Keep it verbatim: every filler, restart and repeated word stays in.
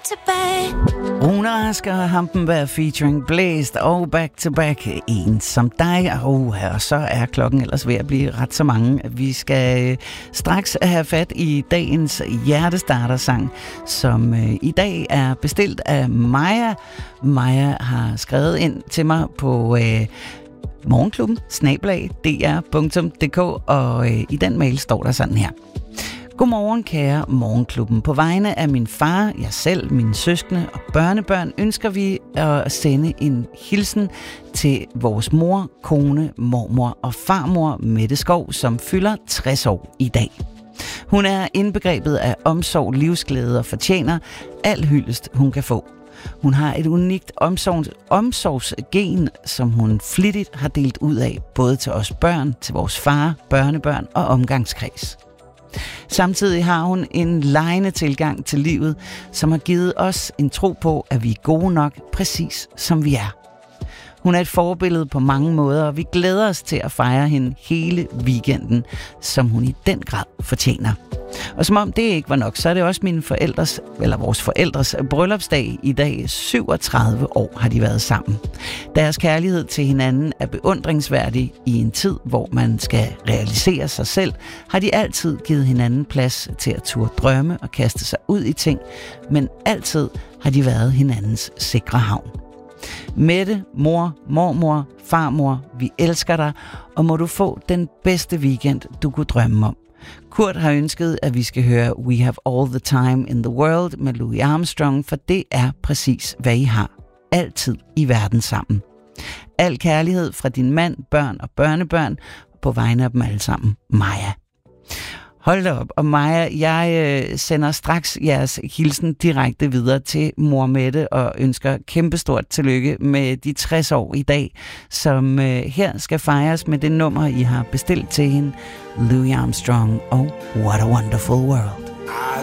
to back. Rune Rask og Hampenberg featuring Blæst og Back to Back. En som dig. Oh, og så er klokken ellers ved at blive ret så mange. Vi skal straks have fat i dagens hjertestartersang, som i dag er bestilt af Maja. Maja har skrevet ind til mig på øh, morgenklubben snabel-a d r punktum d k, og øh, i den mail står der sådan her. Godmorgen, kære Morgenklubben. På vegne af min far, jeg selv, mine søskende og børnebørn ønsker vi at sende en hilsen til vores mor, kone, mormor og farmor Mette Skov, som fylder tres år i dag. Hun er indbegrebet af omsorg, livsglæde og fortjener al hyldest, hun kan få. Hun har et unikt omsorgs- omsorgsgen, som hun flittigt har delt ud af, både til os børn, til vores far, børnebørn og omgangskreds. Samtidig har hun en legende tilgang til livet, som har givet os en tro på, at vi er gode nok, præcis som vi er. Hun er et forbillede på mange måder, og vi glæder os til at fejre hende hele weekenden, som hun i den grad fortjener. Og som om det ikke var nok, så er det også mine forældres, eller vores forældres bryllupsdag i dag. syvogtredive år har de været sammen. Deres kærlighed til hinanden er beundringsværdig i en tid, hvor man skal realisere sig selv, har de altid givet hinanden plads til at turde drømme og kaste sig ud i ting, men altid har de været hinandens sikre havn. Mette, mor, mormor, farmor, vi elsker dig, og må du få den bedste weekend, du kunne drømme om. Kurt har ønsket, at vi skal høre We Have All the Time in the World med Louis Armstrong, for det er præcis, hvad I har. Altid i verden sammen. Al kærlighed fra din mand, børn og børnebørn, på vegne af dem alle sammen. Maja. Hold da op, og Maja, jeg øh, sender straks jeres hilsen direkte videre til mor Mette og ønsker kæmpestort tillykke med de tres år i dag, som øh, her skal fejres med det nummer, I har bestilt til hende, Louis Armstrong og What a Wonderful World.